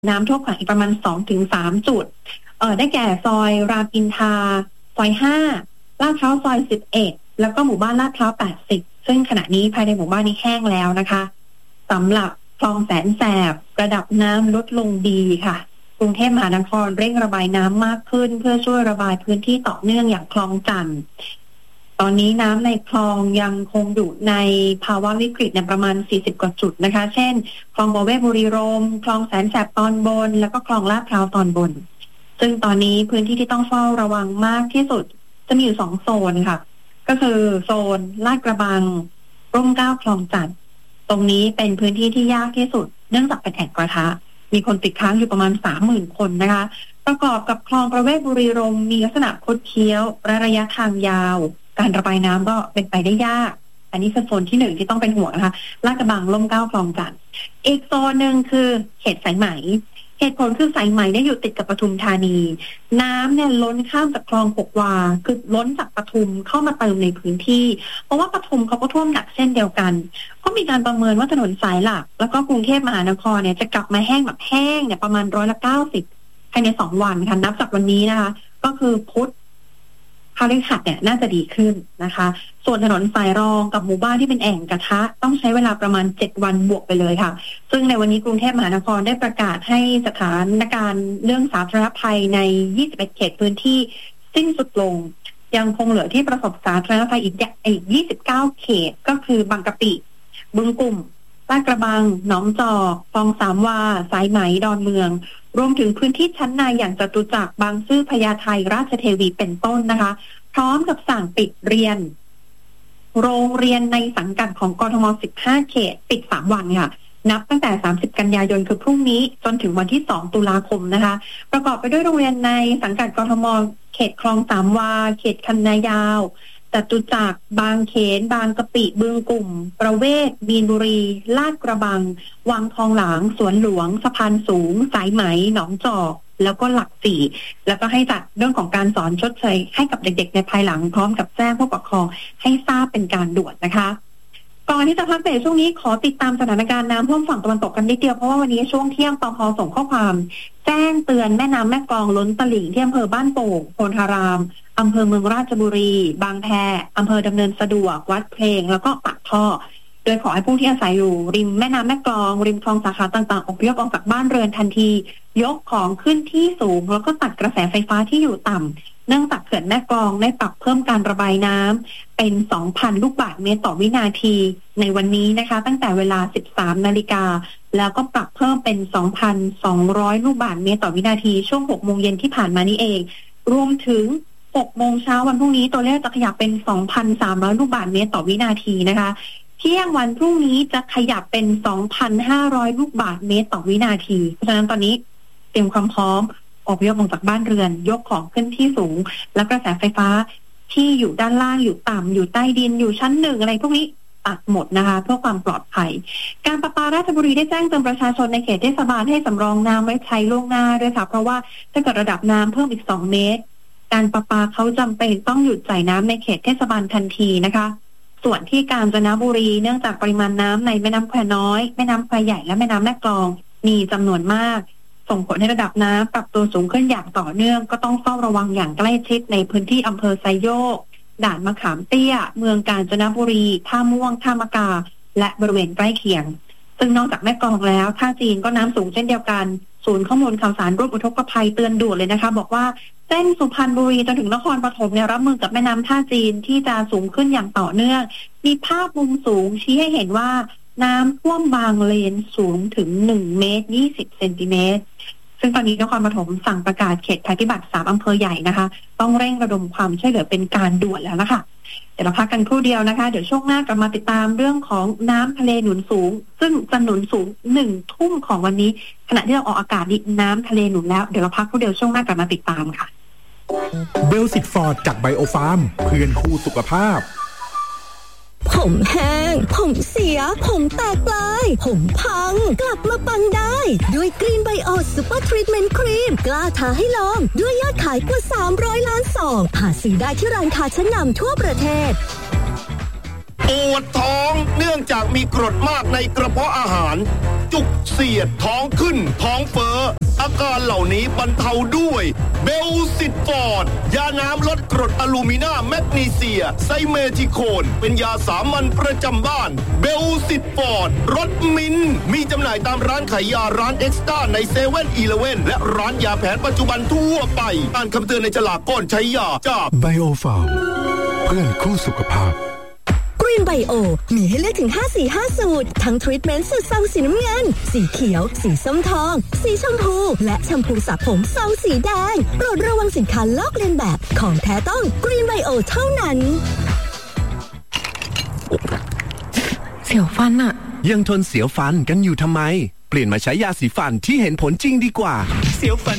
น้ำท่วมขังอีกประมาณ 2-3 จุดได้แก่ซอยรามอินทราซอย5ลาดพร้าวซอย11แล้วก็หมู่บ้านลาดพร้าว80ซึ่งขณะนี้ภายในหมู่บ้านนี้แห้งแล้วนะคะสำหรับคลองแสนแสบระดับน้ำลดลงดีค่ะกรุงเทพมหานครเร่งระบายน้ำมากขึ้นเพื่อช่วยระบายพื้นที่ต่อเนื่องอย่างคลองจันทน์ตอนนี้น้ำในคลองยังคงอยู่ในภาวะวิกฤตในประมาณ40กว่าจุดนะคะเช่นคลองประเวศบุรีรัมย์คลองแสนแสบตอนบนแล้วก็คลองลาดพร้าวตอนบนซึ่งตอนนี้พื้นที่ที่ต้องเฝ้าระวังมากที่สุดจะมีอยู่2โซนค่ะก็คือโซนลาดกระบังร่มเกล้าคลองจันทน์ตรงนี้เป็นพื้นที่ที่ยากที่สุดเนื่องจากเป็นแอ่งกระทะมีคนติดค้างอยู่ประมาณ 30,000 คนนะคะประกอบกับคลองประเวศบุรีรัมย์มีลักษณะคดเคี้ยวระยะทางยาวการระบายน้ำก็เป็นไปได้ยากอันนี้คือโซนที่1ที่ต้องเป็นห่วงนะคะลาดกระบังร่มเกล้าคลองจันทน์อีกโซนหนึ่งคือเขตสายไหมเหตุผลคือสายไหมเนี่ยอยู่ติดกับปทุมธานีน้ำเนี่ยล้นข้ามจากคลอง6วาคือล้นจากปทุมเข้ามาเติมในพื้นที่เพราะว่าปทุมเขาก็ท่วมหนักเช่นเดียวกันก็มีการประเมินว่าถนนสายหลักแล้วก็กรุงเทพมหานครเนี่ยจะกลับมาแห้งแบบแห้งเนี่ยประมาณ90%ภายใน2วันค่ะนับจากวันนี้นะคะก็คือพุธพฤหัสเนี่ยน่าจะดีขึ้นนะคะส่วนถนนสายรองกับหมู่บ้านที่เป็นแอ่งกระทะต้องใช้เวลาประมาณ7วันบวกไปเลยค่ะซึ่งในวันนี้กรุงเทพมหานครได้ประกาศให้สถานการณ์เรื่องสาธารณภัยใน21เขตพื้นที่สิ้นสุดลงยังคงเหลือที่ประสบสาธารณภัยอีก29เขตก็คือบางกะปิบึงกลุ่มลาดกระบังหนองจอกคลองสามวาสายไหมดอนเมืองรวมถึงพื้นที่ชั้นในอย่างจตุจักรบางซื่อพญาไทราชเทวีเป็นต้นนะคะพร้อมกับสั่งปิดเรียนโรงเรียนในสังกัดของกทม15เขตปิด3วันค่ะนับตั้งแต่30กันยายนคือพรุ่งนี้จนถึงวันที่2ตุลาคมนะคะประกอบไปด้วยโรงเรียนในสังกัดกทมเขตคลองสามวาเขตคันนายาวจตุจักรบางเขนบางกะปิบึงกลุ่มประเวศมีนบุรีลาดกระบังวังทองหลางสวนหลวงสะพานสูงสายไหมหนองจอกแล้วก็หลัก4แล้วก็ให้จัดเรื่องของการสอนชดเชยให้กับเด็กๆในภายหลังพร้อมกับแจ้งผู้ปกครองให้ทราบเป็นการด่วนนะคะก่อนที่จะพักเบรกช่วงนี้ขอติดตามสถานการณ์น้ำท่วมฝั่งตะวันตกกันนิดเดียวเพราะว่าวันนี้ช่วงเที่ยงปภ.ส่งข้อความแจ้งเตือนแม่น้ำแม่กลองล้นตลิ่งที่อำเภอบ้านโป่งโพธารามอำเภอเมืองราชบุรีบางแพอำเภอดำเนินสะดวกวัดเพลงแล้วก็ปากท่อโดยขอให้ผู้ที่อาศัยอยู่ริมแม่น้ำแม่กลองริมคลองสาขาต่างๆอพยพออกจากบ้านเรือนทันทียกของขึ้นที่สูงแล้วก็ตัดกระแสไฟฟ้าที่อยู่ต่ำเนื่องจากเขื่อนแม่กลองได้ปรับเพิ่มการระบายน้ำเป็น 2,000 ลูกบาศก์เมตรต่อวินาทีในวันนี้นะคะตั้งแต่เวลา 13 นาฬิกาแล้วก็ปรับเพิ่มเป็น 2,200 ลูกบาศก์เมตรต่อวินาทีช่วง 6 โมงเย็นที่ผ่านมานี้เองรวมถึง 6 โมงเช้าวันพรุ่งนี้ตัวเลขจะขยับเป็น 2,300 ลูกบาศก์เมตรต่อวินาทีนะคะเที่ยงวันพรุ่งนี้จะขยับเป็น 2,500 ลูกบาศก์เมตรต่อวินาทีเพราะฉะนั้นตอนนี้เตรียมความพร้อมอพยพออกจากบ้านเรือนยกของขึ้นที่สูงและกระแสไฟฟ้าที่อยู่ด้านล่างอยู่ต่ำอยู่ใต้ดินอยู่ชั้น1อะไรพวกนี้ตัดหมดนะคะเพื่อความปลอดภัยการประปาราชบุรีได้แจ้งเตือนประชาชนในเขตเทศบาลให้สำรองน้ำไว้ใช้ล่วงหน้าด้วยค่ะเพราะว่าถ้าเกิดระดับน้ำเพิ่มอีก2 เมตรการประปาเขาจำเป็นต้องหยุดจ่ายน้ำในเขตเทศบาลทันทีนะคะส่วนที่กาญจนบุรีเนื่องจากปริมาณน้ำในแม่น้ำแควน้อยแม่น้ำแควใหญ่และแม่น้ำแม่กลองมีจำนวนมากส่งผลให้ระดับน้ำปรับตัวสูงขึ้นอย่างต่อเนื่องก็ต้องเฝ้าระวังอย่างใกล้ชิดในพื้นที่อำเภอไซโยกด่านมะขามเตี้ยเมืองกาญจนบุรีท่าม่วงท่ามะกาและบริเวณใกล้เคียงซึ่งนอกจากแม่กลองแล้วท่าจีนก็น้ำสูงเช่นเดียวกันศูนย์ข้อมูลข่าวสารร่วมอุทกภัยเตือนด่วนเลยนะคะบอกว่าเส้นสุพรรณบุรีจนถึงนครปฐมเนี่ยรับมือกับแม่น้ำท่าจีนที่จะสูงขึ้นอย่างต่อเนื่องมีภาพมุมสูงชี้ให้เห็นว่าน้ำท่วมบางเลนสูงถึง1 เมตร 20 เซนติเมตรซึ่งตอนนี้นครปฐมสั่งประกาศเขตภัยพิบัติ3 อำเภอใหญ่นะคะต้องเร่งระดมความช่วยเหลือเป็นการด่วนแล้วนะคะเดี๋ยวเราพักกันครู่เดียวนะคะเดี๋ยวช่วงหน้ากลับมาติดตามเรื่องของน้ำทะเลหนุนสูงซึ่งจะหนุนสูง1 ทุ่มของวันนี้ขณะที่เราออกอากาศนี้น้ำทะเลหนุนแล้วเดี๋ยวเราพักครู่เดียวช่วงหน้ากลับมาติดตามค่ะเบลสิตฟอร์ดจากไบโอฟาร์มเพื่อนคู่สุขภาพผมแห้งผมเสียผมแตกปลายผมพังกลับมาปังได้ด้วยกรีนไบโอซูเปอร์ทรีทเมนต์ครีมกล้าท้าให้ลองด้วยยอดขายกว่า300 ล้านซองหาซื้อได้ที่ร้านค้าชั้นนำทั่วประเทศปวดท้องเนื่องจากมีกรดมากในกระเพาะอาหารจุกเสียดท้องขึ้นท้องเฟ้ออาการเหล่านี้บรรเทาด้วยเบลซิตฟอร์ดยาน้ำลดกรดอะลูมินาแมกนีเซียไซเมทิโคนเป็นยาสามัญประจำบ้านเบลซิตฟอร์ดรสมิ้นมีจำหน่ายตามร้านขายยาร้านเอ็กซ์ต้าในเซเว่นอีเลฟเว่นและร้านยาแผนปัจจุบันทั่วไปอ่านคำเตือนในฉลากก่อนใช้ยาจาก Biofarm เพื่อนคู่สุขภาพกรีนไบโอมีให้เลือกถึง5 สี 5 สูตรทั้งทรีทเมนต์สูตรซองสีน้ำเงินสีเขียวสีส้มทองสีชมพูและแชมพูสระผมซองสีแดงโปรดระวังสินค้าลอกเลียนแบบของแท้ต้องกรีนไบโอเท่านั้นเสียวฟันอะยังทนเสียวฟันกันอยู่ทำไมเปลี่ยนมาใช้ยาสีฟันที่เห็นผลจริงดีกว่าเสียวฟัน